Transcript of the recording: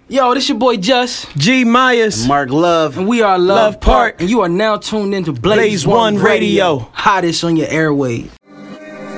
Yo, this your boy Just G Myers, Mark Love, and we are Love Park. And you are now tuned into Blaze Blaze One Radio. Hottest on your airwaves.